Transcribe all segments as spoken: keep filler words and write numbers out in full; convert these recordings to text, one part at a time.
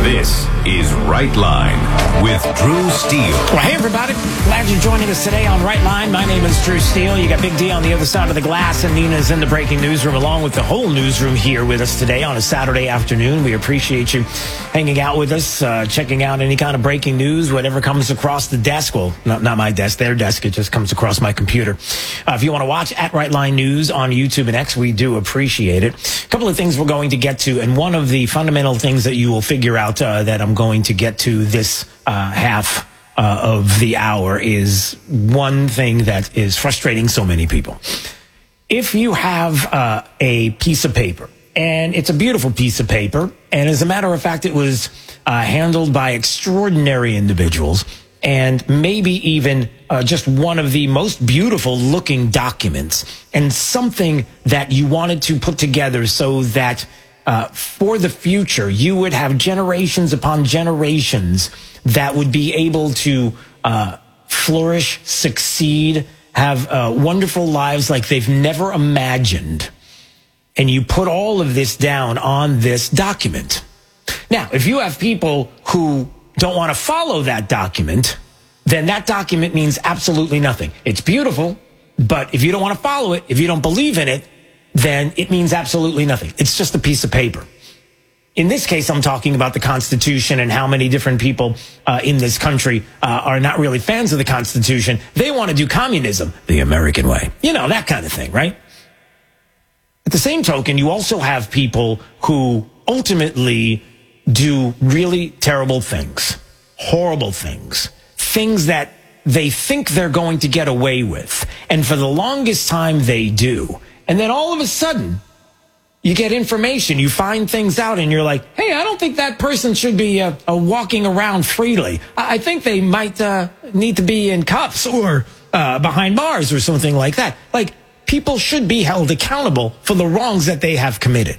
This is Right Line with Drew Steele. Well, hey, everybody. Glad you're joining us today on Right Line. My name is Drew Steele. You got Big D on the other side of the glass, and Nina's in the breaking newsroom, along with the whole newsroom here with us today on a Saturday afternoon. We appreciate you hanging out with us, uh, checking out any kind of breaking news, whatever comes across the desk. Well, not, not my desk, their desk. It just comes across my computer. Uh, if you want to watch at Right Line News on YouTube and X, we do appreciate it. A couple of things we're going to get to, and one of the fundamental things that you will figure out uh, that I'm going to get to this uh, half uh, of the hour is one thing that is frustrating so many people. If you have uh, a piece of paper, and it's a beautiful piece of paper, and as a matter of fact, it was uh, handled by extraordinary individuals, and maybe even uh, just one of the most beautiful looking documents, and something that you wanted to put together so that uh, for the future, you would have generations upon generations that would be able to uh, flourish, succeed, have uh, wonderful lives like they've never imagined. And you put all of this down on this document. Now, if you have people who don't want to follow that document, then that document means absolutely nothing. It's beautiful, but if you don't want to follow it, if you don't believe in it, then it means absolutely nothing. It's just a piece of paper. In this case, I'm talking about the Constitution and how many different people uh, in this country uh, are not really fans of the Constitution. They want to do communism the American way. You know, that kind of thing, right? At the same token, you also have people who ultimately do really terrible things, horrible things, things that they think they're going to get away with. And for the longest time, they do. And then all of a sudden, you get information, you find things out, and you're like, hey, I don't think that person should be uh, uh, walking around freely. I, I think they might uh, need to be in cuffs or uh, behind bars or something like that. Like, people should be held accountable for the wrongs that they have committed.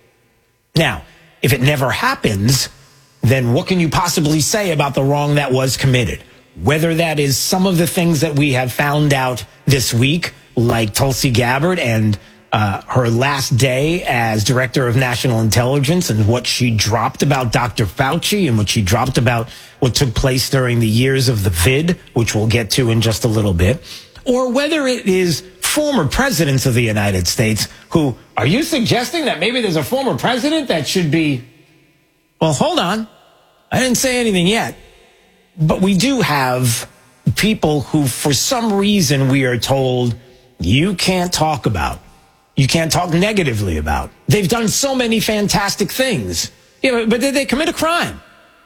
Now, if it never happens, then what can you possibly say about the wrong that was committed? Whether that is some of the things that we have found out this week, like Tulsi Gabbard and uh, her last day as Director of National Intelligence, and what she dropped about Doctor Fauci, and what she dropped about what took place during the years of the vid, which we'll get to in just a little bit, or whether it is former presidents of the United States who, are you suggesting that maybe there's a former president that should be, well, hold on, I didn't say anything yet. But we do have people who, for some reason, we are told you can't talk about. You can't talk negatively about. They've done so many fantastic things. You know, but did they commit a crime?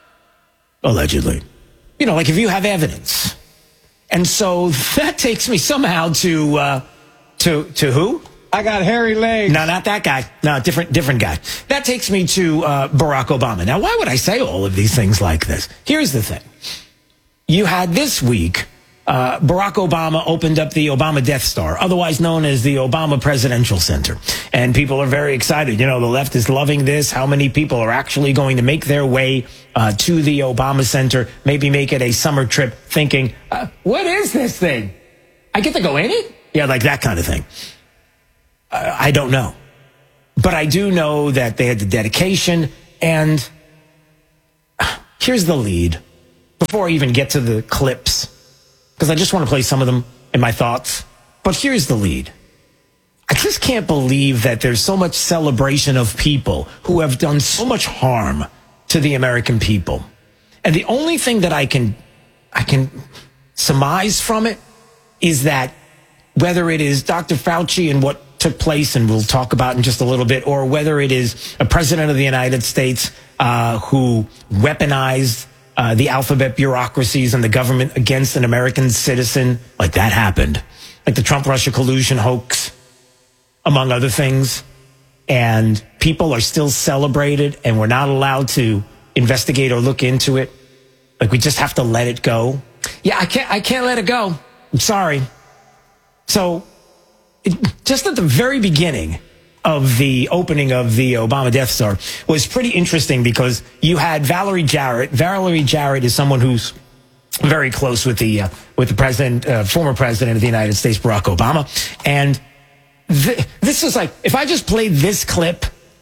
Allegedly. You know, like if you have evidence. And so that takes me somehow to, uh, to, to who? I got hairy legs. No, not that guy. No, different, different guy. That takes me to uh, Barack Obama. Now, why would I say all of these things like this? Here's the thing. You had this week, uh, Barack Obama opened up the Obama Death Star, otherwise known as the Obama Presidential Center. And people are very excited. You know, the left is loving this. How many people are actually going to make their way uh, to the Obama Center, maybe make it a summer trip, thinking, uh, what is this thing? I get to go in it? Yeah, like that kind of thing. Uh, I don't know. But I do know that they had the dedication, and here's the lead. Before I even get to the clips, because I just want to play some of them in my thoughts. But here's the lead. I just can't believe that there's so much celebration of people who have done so much harm to the American people. And the only thing that I can, I can surmise from it is that whether it is Doctor Fauci and what took place, and we'll talk about in just a little bit, or whether it is a president of the United States uh, who weaponized Uh, the alphabet bureaucracies and the government against an American citizen, like that happened. Like the Trump-Russia collusion hoax, among other things. And people are still celebrated, and we're not allowed to investigate or look into it. Like, we just have to let it go. Yeah, I can't, I can't let it go. I'm sorry. So, it, just at the very beginning of the opening of the Obama Death Star was pretty interesting, because you had Valerie Jarrett. Valerie Jarrett is someone who's very close with the uh, with the president, uh, former president of the United States, Barack Obama. And th- this is like, if I just played this clip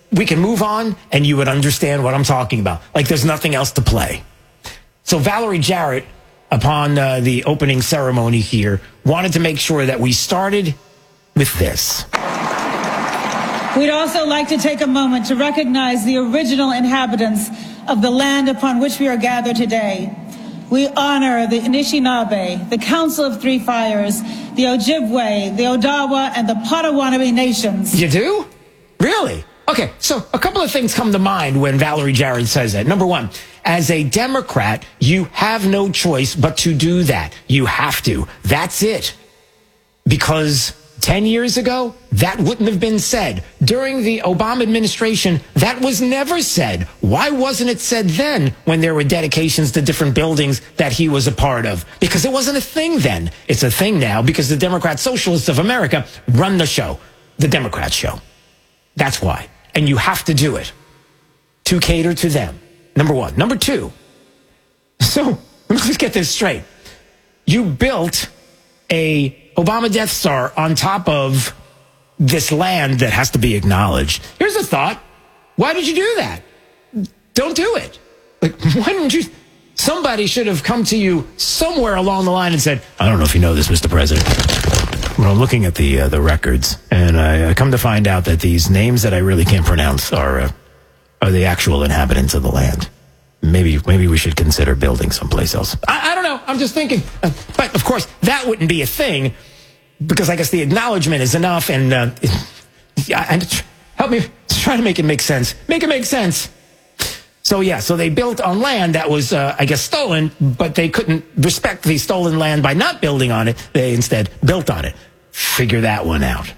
we can move on and you would understand what I'm talking about. Like there's nothing else to play. So Valerie Jarrett, upon uh, the opening ceremony here, wanted to make sure that we started with this. We'd also like to take a moment to recognize the original inhabitants of the land upon which we are gathered today. We honor the Anishinaabe, the Council of Three Fires, the Ojibwe, the Odawa, and the Potawatomi nations. You do? Really? Okay, so a couple of things come to mind when Valerie Jarrett says that. Number one, as a Democrat, you have no choice but to do that. You have to. That's it. Because ten years ago, that wouldn't have been said. During the Obama administration, that was never said. Why wasn't it said then when there were dedications to different buildings that he was a part of? Because it wasn't a thing then. It's a thing now because the Democrat Socialists of America run the show, the Democrat show. That's why. And you have to do it to cater to them. Number one. Number two. So let's get this straight. You built a Obama Death Star on top of this land that has to be acknowledged. Here's a thought. Why did you do that? Don't do it. Like, why didn't you? Somebody should have come to you somewhere along the line and said, I don't know if you know this, Mister President. Well, I'm looking at the uh, the records, and I, I come to find out that these names that I really can't pronounce are uh, are the actual inhabitants of the land. Maybe maybe we should consider building someplace else. I, I don't know. I'm just thinking. Uh, but, of course, that wouldn't be a thing because I guess the acknowledgement is enough. And uh, I, I, help me try to make it make sense. Make it make sense. So, yeah, so they built on land that was, uh, I guess, stolen, but they couldn't respect the stolen land by not building on it. They instead built on it. Figure that one out.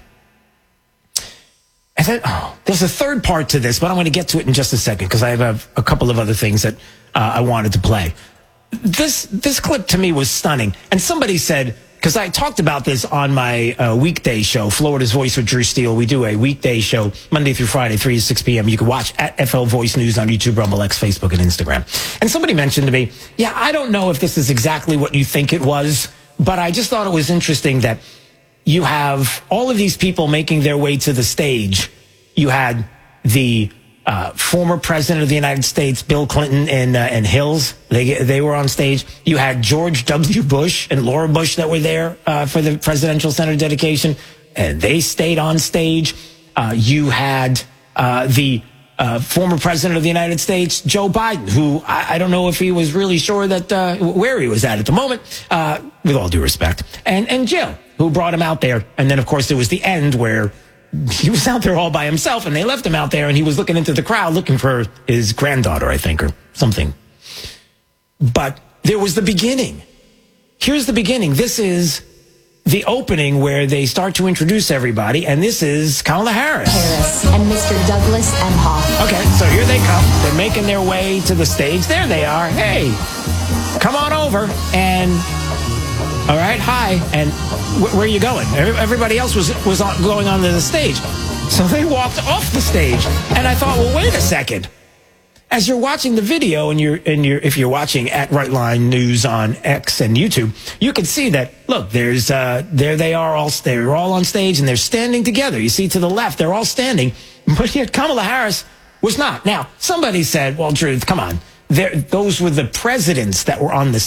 And then, oh, there's a third part to this, but I'm going to get to it in just a second because I have a, a couple of other things that uh, I wanted to play. This this clip to me was stunning. And somebody said, because I talked about this on my uh, weekday show, Florida's Voice with Drew Steele. We do a weekday show Monday through Friday, three to six p.m. You can watch at F L Voice News on YouTube, Rumble, X, Facebook, and Instagram. And somebody mentioned to me, yeah, I don't know if this is exactly what you think it was, but I just thought it was interesting that you have all of these people making their way to the stage. You had the uh, former president of the United States, Bill Clinton, and, uh, and Hills. They they were on stage. You had George W. Bush and Laura Bush that were there uh, for the Presidential Center dedication, and they stayed on stage. Uh, you had uh, the uh, former president of the United States, Joe Biden, who I, I don't know if he was really sure that uh, where he was at at the moment, uh, with all due respect, and and Jill, who brought him out there. And then, of course, there was the end where he was out there all by himself and they left him out there and he was looking into the crowd looking for his granddaughter, I think, or something. But there was the beginning. Here's the beginning. This is the opening where they start to introduce everybody. And this is Kamala Harris. Harris and Mister Douglas Emhoff. Okay, so here they come. They're making their way to the stage. There they are. Hey, come on over. And all right, hi, and wh- where are you going? Everybody else was was on, going onto the stage. So they walked off the stage, and I thought, well, wait a second. As you're watching the video, and you're and you're if you're watching at Rightline News on X and YouTube, you can see that. Look, there's uh, there they are all they're all on stage, and they're standing together. You see to the left, they're all standing, but yet Kamala Harris was not. Now, somebody said, "Well, Drew, come on, there, those were the presidents that were on the